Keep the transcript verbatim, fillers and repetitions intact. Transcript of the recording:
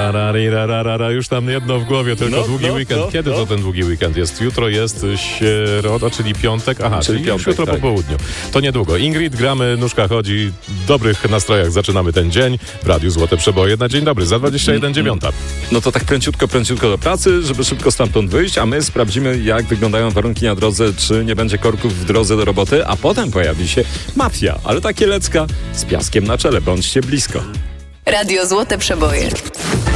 Tararararara, już tam jedno w głowie, tylko No, długi no, weekend. no, Kiedy no. to ten długi weekend jest? Jutro jest środa, czyli piątek. Aha, czyli, Czyli piątek, już jutro tak. po południu. To niedługo. Ingrid, gramy, nóżka chodzi. W dobrych nastrojach zaczynamy ten dzień. W Radiu Złote Przeboje na dzień dobry. Za dwadzieścia jeden dziewiąta. No to tak pręciutko, pręciutko do pracy, żeby szybko stamtąd wyjść, a my sprawdzimy, jak wyglądają warunki na drodze, czy nie będzie korków w drodze do roboty, a potem pojawi się mafia, ale ta kielecka z piaskiem na czele. Bądźcie blisko. Radio Złote Przeboje.